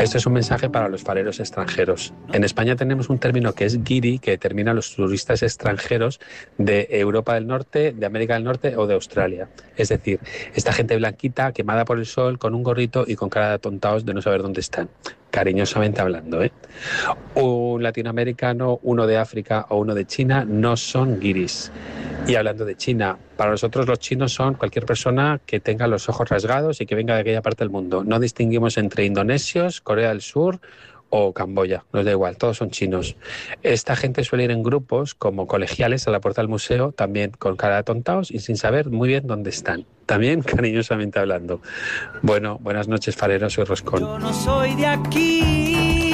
Este es un mensaje para los fareros extranjeros. En España tenemos un término que es guiri, que determina a los turistas extranjeros de Europa del Norte, de América del Norte o de Australia. Es decir, esta gente blanquita, quemada por el sol, con un gorrito y con cara de atontados de no saber dónde están. Cariñosamente hablando, ¿eh? Un latinoamericano, uno de África o uno de China no son guiris. Y hablando de China, para nosotros los chinos son cualquier persona que tenga los ojos rasgados y que venga de aquella parte del mundo. No distinguimos entre indonesios, Corea del Sur o Camboya, nos da igual, todos son chinos. Esta gente suele ir en grupos como colegiales a la puerta del museo, también con cara de atontados y sin saber muy bien dónde están. También cariñosamente hablando. Bueno, buenas noches, fareros, soy Roscón. Yo no soy de aquí.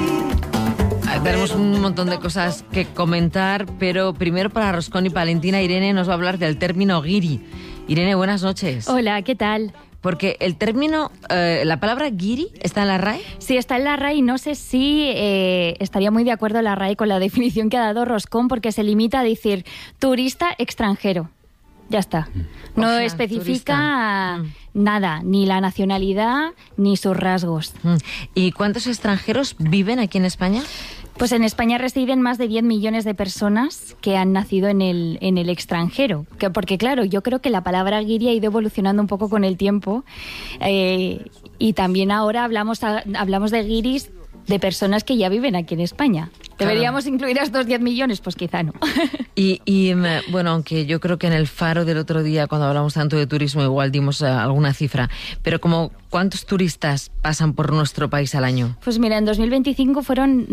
Tenemos un montón de cosas que comentar, pero primero para Roscón y Valentina, Irene nos va a hablar del término guiri. Irene, buenas noches. Hola, ¿qué tal? Porque el término, la palabra guiri, ¿está en la RAE? Sí, está en la RAE y no sé si estaría muy de acuerdo la RAE con la definición que ha dado Roscón, porque se limita a decir turista extranjero. Ya está. No especifica nada, ni la nacionalidad ni sus rasgos. ¿Y cuántos extranjeros viven aquí en España? Pues en España residen más de 10 millones de personas que han nacido en el extranjero. Porque claro, yo creo que la palabra guiri ha ido evolucionando un poco con el tiempo y también ahora hablamos de guiris de personas que ya viven aquí en España. ¿Deberíamos incluir a estos 10 millones? Pues quizá no. Y bueno, aunque yo creo que en el Faro del otro día, cuando hablamos tanto de turismo, igual dimos alguna cifra, pero como ¿cuántos turistas pasan por nuestro país al año? Pues mira, en 2025 fueron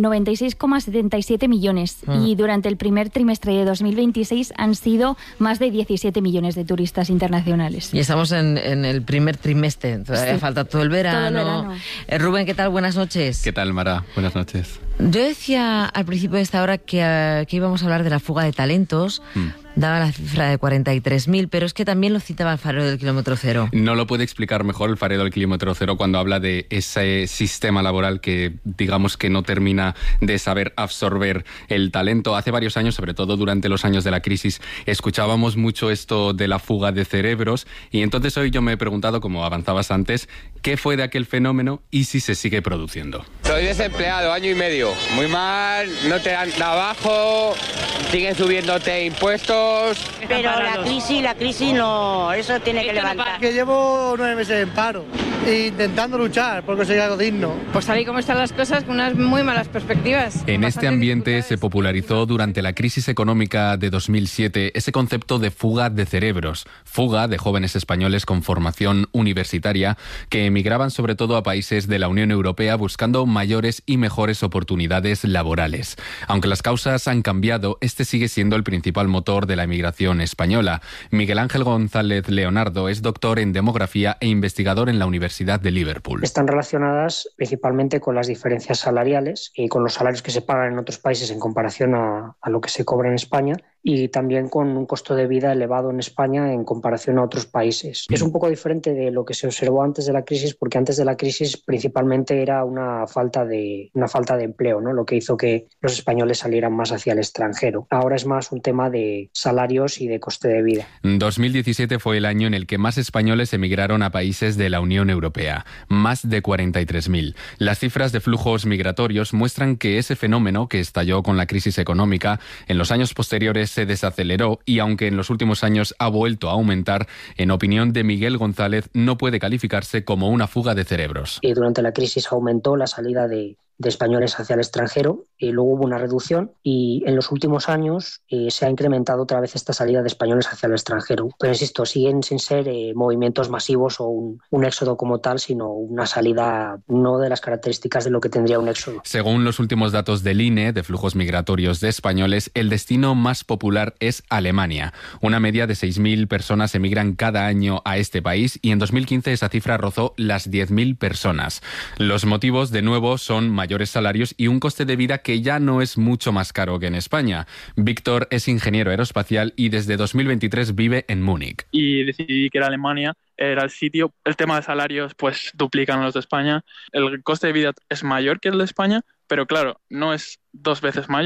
96,77 millones y durante el primer trimestre de 2026 han sido más de 17 millones de turistas internacionales. Y estamos en el primer trimestre, todavía falta todo el verano. Rubén, ¿qué tal? Buenas noches. ¿Qué tal, Mara? Buenas noches. Yo decía al principio de esta hora que íbamos a hablar de la fuga de talentos. Daba la cifra de 43.000, pero es que también lo citaba el Farero del Kilómetro Cero. No lo puede explicar mejor el Farero del Kilómetro Cero cuando habla de ese sistema laboral que, digamos, que no termina de saber absorber el talento. Hace varios años, sobre todo durante los años de la crisis, escuchábamos mucho esto de la fuga de cerebros y entonces hoy yo me he preguntado, como avanzabas antes, ¿qué fue de aquel fenómeno y si se sigue produciendo? Soy desempleado, año y medio. Muy mal, no te dan trabajo, siguen subiéndote impuestos. Pero la crisis no, eso tiene que levantar. Que llevo 9 meses en paro, intentando luchar por conseguir algo digno. Pues tal y como están las cosas, con unas muy malas perspectivas. En este ambiente se popularizó durante la crisis económica de 2007 ese concepto de fuga de cerebros, fuga de jóvenes españoles con formación universitaria que emigraban sobre todo a países de la Unión Europea buscando mayores y mejores oportunidades laborales. Aunque las causas han cambiado, este sigue siendo el principal motor de la emigración española. Miguel Ángel González Leonardo es doctor en demografía e investigador en la Universidad de Liverpool. Están relacionadas principalmente con las diferencias salariales y con los salarios que se pagan en otros países en comparación a lo que se cobra en España y también con un costo de vida elevado en España en comparación a otros países. Es un poco diferente de lo que se observó antes de la crisis, porque antes de la crisis principalmente era una falta de empleo, ¿no? Lo que hizo que los españoles salieran más hacia el extranjero. Ahora es más un tema de salarios y de coste de vida. 2017 fue el año en el que más españoles emigraron a países de la Unión Europea, más de 43.000. Las cifras de flujos migratorios muestran que ese fenómeno que estalló con la crisis económica en los años posteriores se desaceleró y aunque en los últimos años ha vuelto a aumentar, en opinión de Miguel González no puede calificarse como una fuga de cerebros. Y durante la crisis aumentó la salida de españoles hacia el extranjero y luego hubo una reducción y en los últimos años se ha incrementado otra vez esta salida de españoles hacia el extranjero. Pero insisto, siguen sin ser movimientos masivos o un éxodo como tal, sino una salida no de las características de lo que tendría un éxodo. Según los últimos datos del INE de flujos migratorios de españoles, el destino más popular es Alemania. Una media de 6.000 personas emigran cada año a este país y en 2015 esa cifra rozó las 10.000 personas. Los motivos, de nuevo, son mayores salarios y un coste de vida que ya no es mucho más caro que en España. Víctor es ingeniero aeroespacial y desde 2023 vive en Múnich. Y decidí que era Alemania era el sitio. El tema de salarios pues duplican los de España. El coste de vida es mayor que el de España, pero claro, no es 2 veces mayor.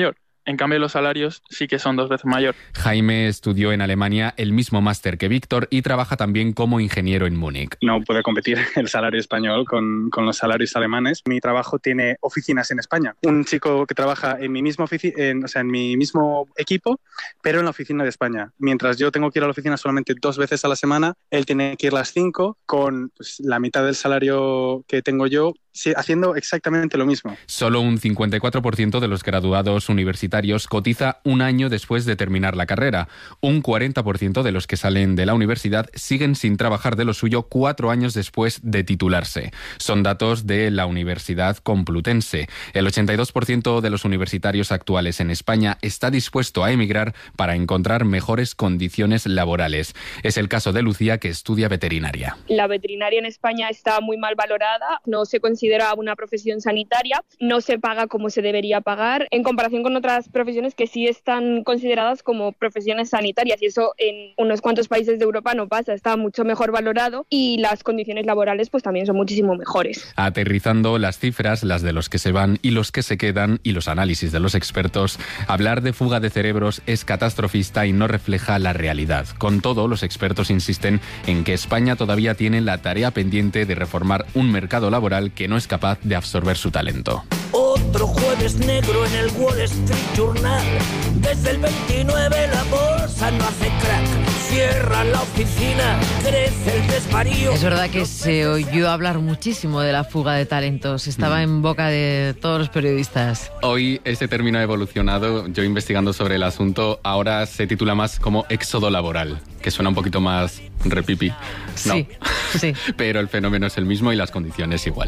En cambio, los salarios sí que son 2 veces mayor. Jaime estudió en Alemania el mismo máster que Víctor y trabaja también como ingeniero en Múnich. No puede competir el salario español con los salarios alemanes. Mi trabajo tiene oficinas en España. Un chico que trabaja en mi mismo en mi mismo equipo, pero en la oficina de España. Mientras yo tengo que ir a la oficina solamente 2 veces a la semana, él tiene que ir las 5 con la mitad del salario que tengo yo, haciendo exactamente lo mismo. Solo un 54% de los graduados universitarios cotiza un año después de terminar la carrera. Un 40% de los que salen de la universidad siguen sin trabajar de lo suyo 4 años después de titularse. Son datos de la Universidad Complutense. El 82% de los universitarios actuales en España está dispuesto a emigrar para encontrar mejores condiciones laborales. Es el caso de Lucía, que estudia veterinaria. La veterinaria en España está muy mal valorada, no se considera una profesión sanitaria, no se paga como se debería pagar en comparación con otras profesiones que sí están consideradas como profesiones sanitarias, y eso en unos cuantos países de Europa no pasa, está mucho mejor valorado y las condiciones laborales pues también son muchísimo mejores. Aterrizando las cifras, las de los que se van y los que se quedan, y los análisis de los expertos, hablar de fuga de cerebros es catastrofista y no refleja la realidad. Con todo, los expertos insisten en que España todavía tiene la tarea pendiente de reformar un mercado laboral que no es capaz de absorber su talento. Otro jueves negro en el Wall Street Journal. Desde el 29 la bolsa no hace crack. Cierran la oficina, crece el desvarío. Es verdad que se oyó hablar muchísimo de la fuga de talentos. Estaba en boca de todos los periodistas. Hoy este término ha evolucionado. Yo investigando sobre el asunto, ahora se titula más como éxodo laboral, que suena un poquito más repipi. No. Sí, sí. Pero el fenómeno es el mismo y las condiciones igual.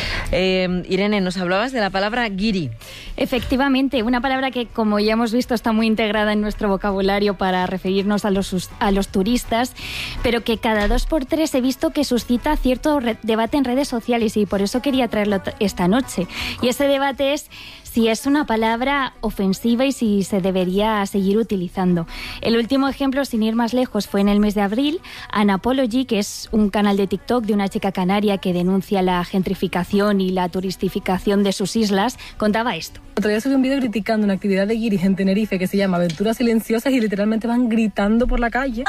Irene, nos hablabas de la palabra guiri. Efectivamente, una palabra que, como ya hemos visto, está muy integrada en nuestro vocabulario para referirnos a los turistas, pero que cada 2 por 3 he visto que suscita cierto debate en redes sociales, y por eso quería traerlo esta noche. Y ese debate es si es una palabra ofensiva y si se debería seguir utilizando. El último ejemplo, sin ir más lejos, fue en el mes de abril. Anapology, que es un canal de TikTok de una chica canaria que denuncia la gentrificación y la turistificación de sus islas, contaba esto. Otro día subí un vídeo criticando una actividad de guiris en Tenerife que se llama Aventuras Silenciosas, y literalmente van gritando por la calle.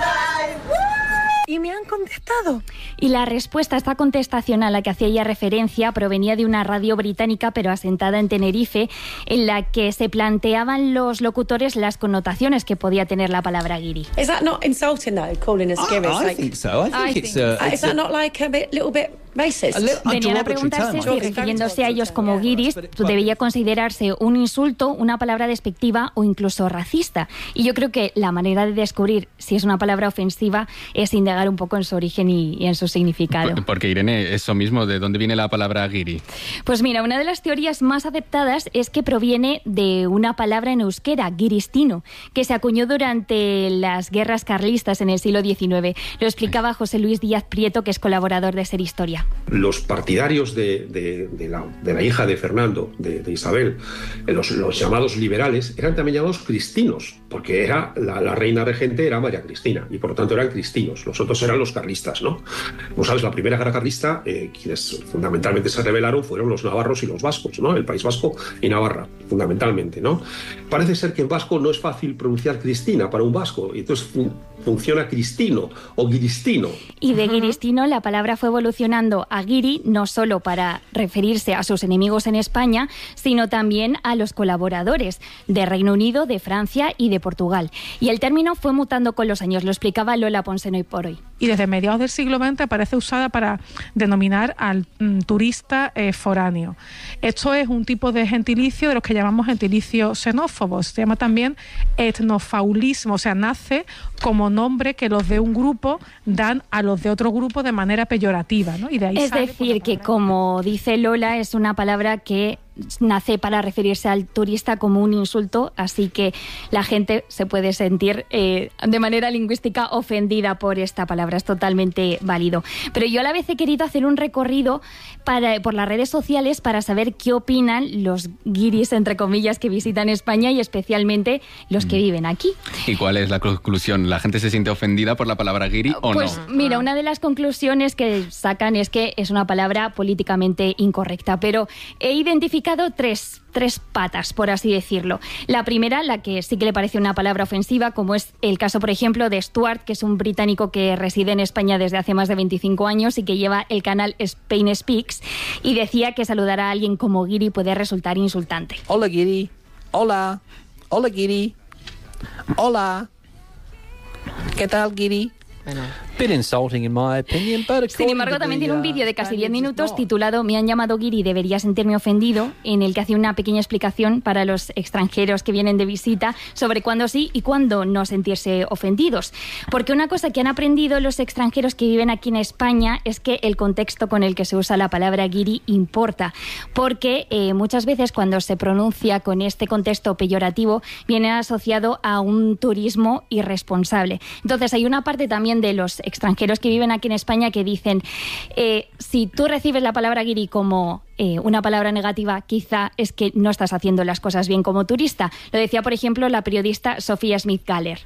Y me han contestado. Y la respuesta, esta contestación a la que hacía ella referencia, provenía de una radio británica, pero asentada en Tenerife, en la que se planteaban los locutores las connotaciones que podía tener la palabra guiri. Is that not insulting though, calling us guiris? I think so. I think it's is that not like a little bit racist? Venían a preguntarse si, refiriéndose a ellos como guiris, debía considerarse un insulto, una palabra despectiva o incluso racista. Y yo creo que la manera de descubrir si es una palabra ofensiva es indagar un poco en su origen y en su significado. Porque, Irene, eso mismo, ¿de dónde viene la palabra guiri? Pues mira, una de las teorías más aceptadas es que proviene de una palabra en euskera, guiristino, que se acuñó durante las guerras carlistas en el siglo XIX. Lo explicaba José Luis Díaz Prieto, que es colaborador de Ser Historia. Los partidarios de la hija de Fernando, de Isabel, los llamados liberales, eran también llamados cristinos, porque era la reina regente era María Cristina, y por lo tanto eran cristinos. Los otros eran los carlistas, ¿no? Como sabes, la primera guerra carlista, quienes fundamentalmente se rebelaron fueron los navarros y los vascos, ¿no? El País Vasco y Navarra, fundamentalmente, ¿no? Parece ser que en vasco no es fácil pronunciar Cristina para un vasco, y entonces funciona cristino o guiristino. Y de guiristino la palabra fue evolucionando a guiri, no solo para referirse a sus enemigos en España, sino también a los colaboradores de Reino Unido, de Francia y de Portugal. Y el término fue mutando con los años, lo explicaba Lola Ponseno y por hoy. Y desde mediados del siglo XX aparece usada para denominar al turista foráneo. Esto es un tipo de gentilicio de los que llamamos gentilicio xenófobos. Se llama también etnofaulismo, o sea, nace como nombre que los de un grupo dan a los de otro grupo de manera peyorativa, ¿no? Y de ahí es sale, decir, que como dice Lola, es una palabra que nace para referirse al turista como un insulto, así que la gente se puede sentir de manera lingüística ofendida por esta palabra, es totalmente válido. Pero yo a la vez he querido hacer un recorrido por las redes sociales para saber qué opinan los guiris, entre comillas, que visitan España y especialmente los que viven aquí. ¿Y cuál es la conclusión? ¿La gente se siente ofendida por la palabra guiri o pues, no? Pues mira, una de las conclusiones que sacan es que es una palabra políticamente incorrecta, pero he identificado marcado tres patas, por así decirlo. La primera, la que sí que le parece una palabra ofensiva, como es el caso, por ejemplo, de Stuart, que es un británico que reside en España desde hace más de 25 años y que lleva el canal Spain Speaks, y decía que saludar a alguien como guiri puede resultar insultante. Hola, guiri. Hola. Hola, guiri. Hola. ¿Qué tal, guiri? Bueno. Bit insulting in my opinion, but Sin embargo, también tiene un vídeo de casi 10 minutos titulado "Me han llamado guiri, debería sentirme ofendido", en el que hace una pequeña explicación para los extranjeros que vienen de visita sobre cuándo sí y cuándo no sentirse ofendidos. Porque una cosa que han aprendido los extranjeros que viven aquí en España es que el contexto con el que se usa la palabra guiri importa. Porque muchas veces cuando se pronuncia con este contexto peyorativo viene asociado a un turismo irresponsable. Entonces hay una parte también de los extranjeros que viven aquí en España que dicen, si tú recibes la palabra guiri como una palabra negativa, quizá es que no estás haciendo las cosas bien como turista. Lo decía, por ejemplo, la periodista Sophia Smith-Galler.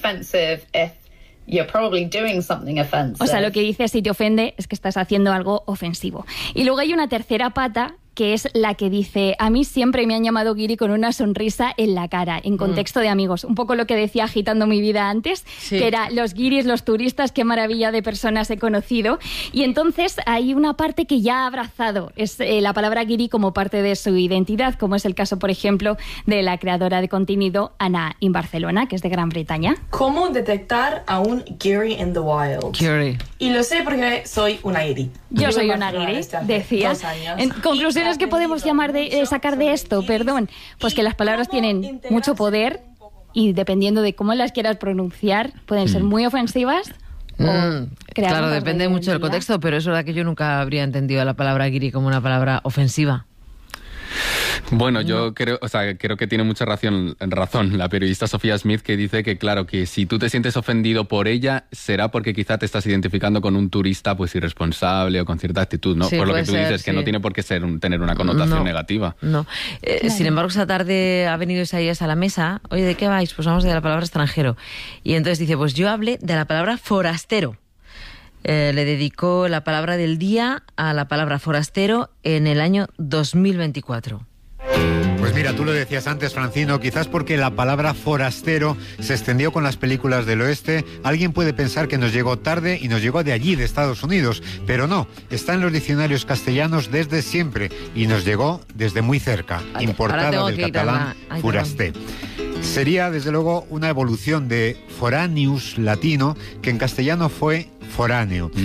O sea, lo que dice, si te ofende es que estás haciendo algo ofensivo. Y luego hay una tercera pata, que es la que dice, a mí siempre me han llamado guiri con una sonrisa en la cara, en contexto de amigos. Un poco lo que decía Agitando mi vida antes, sí, que era los guiris, los turistas, qué maravilla de personas he conocido. Y entonces hay una parte que ya ha abrazado es la palabra guiri como parte de su identidad, como es el caso, por ejemplo, de la creadora de contenido Ana in Barcelona, que es de Gran Bretaña. ¿Cómo detectar a un guiri in the wild? Guiri. Y lo sé porque soy una guiri. Yo soy una guiri, decía. En conclusiones que podemos sacar de esto, perdón, pues que las palabras tienen mucho poder y dependiendo de cómo las quieras pronunciar, pueden ser muy ofensivas. Claro, depende mucho del contexto, pero es verdad que yo nunca habría entendido la palabra guiri como una palabra ofensiva. Bueno, yo creo que tiene mucha razón la periodista Sophia Smith, que dice que claro, que si tú te sientes ofendido por ella, será porque quizá te estás identificando con un turista pues irresponsable o con cierta actitud, ¿no? Sí, por lo que tú dices, sí, que no tiene por qué tener una connotación negativa. No. Claro. Sin embargo, esta tarde ha venido Isaías a la mesa. Oye, ¿de qué vais? Pues vamos de la palabra extranjero. Y entonces dice, pues yo hablé de la palabra forastero. Le dedicó la palabra del día a la palabra forastero en el año 2024. Pues mira, tú lo decías antes, Francino, quizás porque la palabra forastero se extendió con las películas del oeste. Alguien puede pensar que nos llegó tarde y nos llegó de allí, de Estados Unidos, pero no, está en los diccionarios castellanos desde siempre y nos llegó desde muy cerca, importada del catalán forasté. Sería, desde luego, una evolución de foraneus latino, que en castellano fue foráneo.